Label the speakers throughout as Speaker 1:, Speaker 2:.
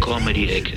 Speaker 1: Comedy-Ecke.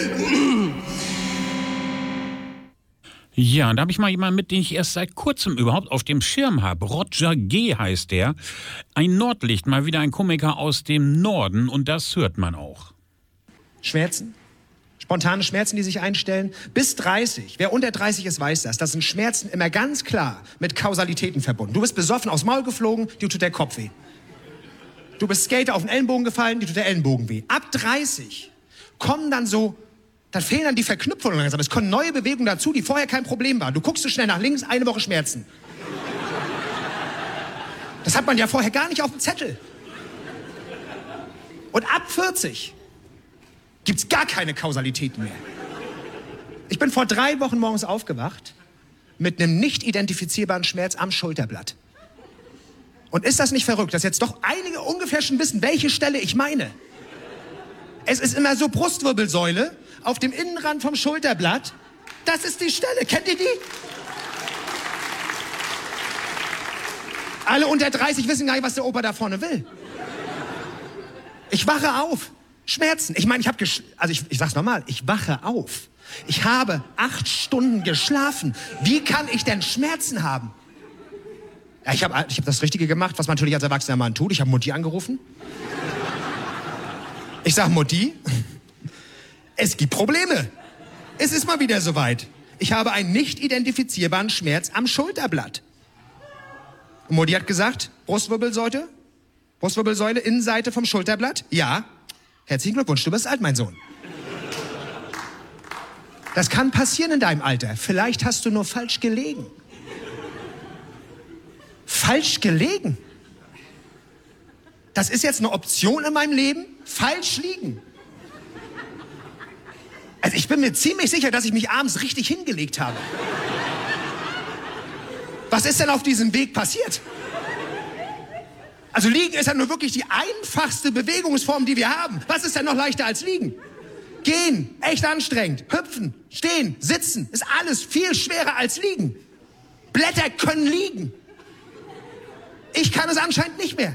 Speaker 2: Ja, da habe ich mal jemanden mit, den ich erst seit kurzem überhaupt auf dem Schirm habe. Roger G. heißt der. Ein Nordlicht, mal wieder ein Komiker aus dem Norden. Und das hört man auch.
Speaker 3: Schmerzen? Spontane Schmerzen, die sich einstellen. Bis 30. Wer unter 30 ist, weiß das. Das sind Schmerzen immer ganz klar mit Kausalitäten verbunden. Du bist besoffen aufs Maul geflogen, dir tut der Kopf weh. Du bist Skater auf den Ellenbogen gefallen, dir tut der Ellenbogen weh. Ab 30 kommen dann fehlen dann die Verknüpfungen langsam. Es kommen neue Bewegungen dazu, die vorher kein Problem waren. Du guckst so schnell nach links, eine Woche Schmerzen. Das hat man ja vorher gar nicht auf dem Zettel. Und ab 40 gibt's gar keine Kausalitäten mehr. Ich bin vor 3 Wochen morgens aufgewacht mit einem nicht identifizierbaren Schmerz am Schulterblatt. Und ist das nicht verrückt, dass jetzt doch einige ungefähr schon wissen, welche Stelle ich meine? Es ist immer so Brustwirbelsäule auf dem Innenrand vom Schulterblatt. Das ist die Stelle. Kennt ihr die? Alle unter 30 wissen gar nicht, was der Opa da vorne will. Ich wache auf. Schmerzen. Ich meine, ich sag's nochmal, ich wache auf. Ich habe 8 Stunden geschlafen. Wie kann ich denn Schmerzen haben? Ja, ich hab das Richtige gemacht, was man natürlich als erwachsener Mann tut. Ich habe Mutti angerufen. Ich sag, Mutti, es gibt Probleme. Es ist mal wieder soweit. Ich habe einen nicht identifizierbaren Schmerz am Schulterblatt. Und Mutti hat gesagt, Brustwirbelsäule, Innenseite vom Schulterblatt. Ja, herzlichen Glückwunsch, du bist alt, mein Sohn. Das kann passieren in deinem Alter. Vielleicht hast du nur falsch gelegen. Falsch gelegen? Das ist jetzt eine Option in meinem Leben? Falsch liegen. Also ich bin mir ziemlich sicher, dass ich mich abends richtig hingelegt habe. Was ist denn auf diesem Weg passiert? Also liegen ist ja nur wirklich die einfachste Bewegungsform, die wir haben. Was ist denn noch leichter als liegen? Gehen, echt anstrengend. Hüpfen, stehen, sitzen, ist alles viel schwerer als liegen. Blätter können liegen. Ich kann es anscheinend nicht mehr.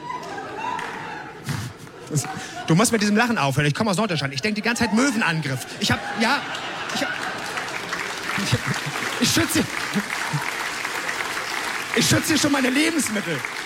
Speaker 3: Du musst mit diesem Lachen aufhören. Ich komme aus Norddeutschland. Ich denke die ganze Zeit Möwenangriff. Ich schütze hier schon meine Lebensmittel.